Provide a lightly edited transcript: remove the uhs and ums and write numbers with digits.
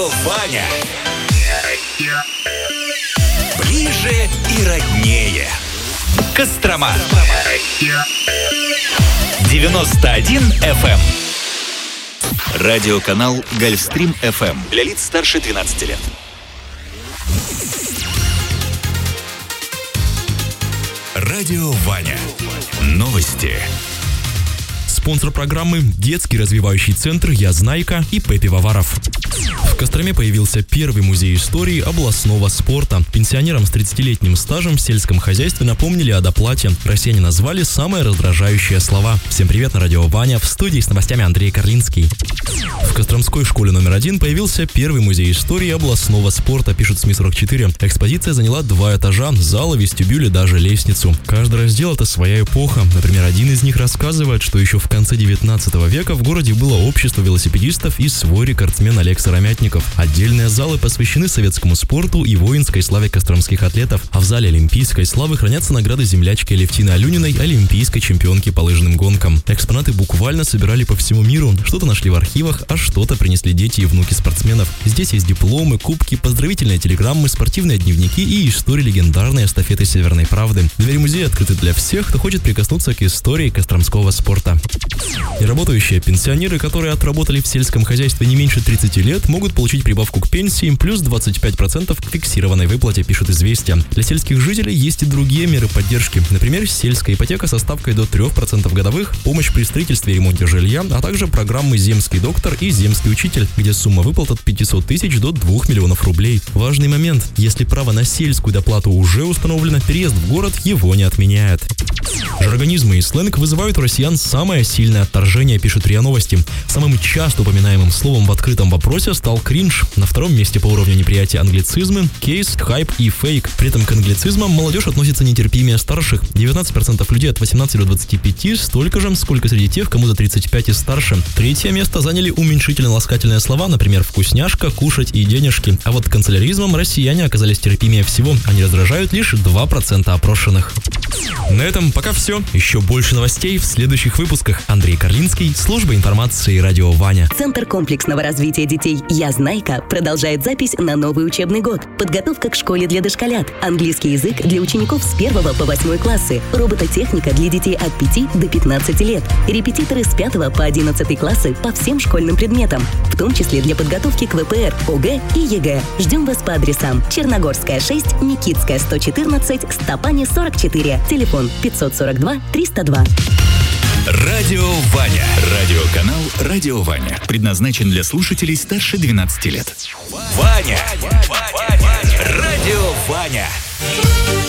Ваня. Ближе и роднее. Кострома. 91 FM. Радиоканал Гольфстрим FM для лиц старше 12 лет. Радио Ваня. Новости. Спонсор программы – детский развивающий центр «Я Знайка» и Пеппи Ваваров. В Костроме появился первый музей истории областного спорта. Пенсионерам с 30-летним стажем в сельском хозяйстве напомнили о доплате. Россияне назвали самые раздражающие слова. Всем привет, на радио Ваня. В студии с новостями Андрей Карлинский. В Костромской школе номер 1 появился первый музей истории областного спорта, пишут СМИ-44. Экспозиция заняла 2 этажа, залы, вестибюли, даже лестницу. Каждый раздел – это своя эпоха. Например, один из них рассказывает, что еще в конце 19 века в городе было общество велосипедистов и свой рекордсмен Олег Сыромятников. Отдельные залы посвящены советскому спорту и воинской славе костромских атлетов. А в зале олимпийской славы хранятся награды землячки Алевтины Алюниной, олимпийской чемпионки по лыжным гонкам. Экспонаты буквально собирали по всему миру. Что-то нашли в архивах, а что-то принесли дети и внуки спортсменов. Здесь есть дипломы, кубки, поздравительные телеграммы, спортивные дневники и истории легендарной эстафеты Северной Правды. Двери музея открыты для всех, кто хочет прикоснуться к истории костромского спорта. Неработающие пенсионеры, которые отработали в сельском хозяйстве не меньше 30 лет, могут получить прибавку к пенсии плюс 25% к фиксированной выплате, пишут «Известия». Для сельских жителей есть и другие меры поддержки. Например, сельская ипотека со ставкой до 3% годовых, помощь при строительстве и ремонте жилья, а также программы «Земский доктор» и «Земский учитель», где сумма выплат от 500 тысяч до 2 миллионов рублей. Важный момент: если право на сельскую доплату уже установлено, переезд в город его не отменяет. Жаргонизмы и сленг вызывают у россиян самое сильное отторжение, пишут РИА Новости. Самым часто упоминаемым словом в открытом вопросе стал кринж. На втором месте по уровню неприятия англицизмы, кейс, хайп и фейк. При этом к англицизмам молодежь относится нетерпимее старших. 19% людей от 18 до 25, столько же, сколько среди тех, кому за 35 и старше. Третье место заняли уменьшительно-ласкательные слова, например, вкусняшка, кушать и денежки. А вот канцеляризмом россияне оказались терпимее всего. Они раздражают лишь 2% опрошенных. На этом пока все. Еще больше новостей в следующих выпусках. Андрей Карлинский, служба информации радио Ваня. Центр комплексного развития детей «Я Знайка» продолжает запись на новый учебный год. Подготовка к школе для дошколят, английский язык для учеников с 1 по 8 классы, робототехника для детей от 5 до 15 лет, репетиторы с 5 по 11 классы по всем школьным предметам, в том числе для подготовки к ВПР, ОГЭ и ЕГЭ. Ждем вас по адресам: Черногорская, 6, Никитская, 114, Стопани, 44, телефон 542 302. Радио Ваня. Радиоканал Радио Ваня. Предназначен для слушателей старше 12 лет. Ваня. Радио Ваня.